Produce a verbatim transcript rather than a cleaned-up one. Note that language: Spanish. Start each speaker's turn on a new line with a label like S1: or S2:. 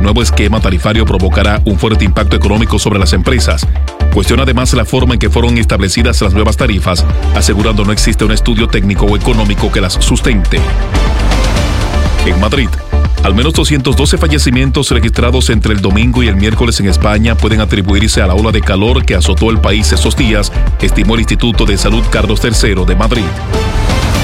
S1: nuevo esquema tarifario provocará un fuerte impacto económico sobre las empresas. Cuestiona además la forma en que fueron establecidas las nuevas tarifas, asegurando no existe un estudio técnico o económico que las sustente. En Madrid, al menos doscientos doce fallecimientos registrados entre el domingo y el miércoles en España pueden atribuirse a la ola de calor que azotó el país estos días, estimó el Instituto de Salud Carlos tercero de Madrid.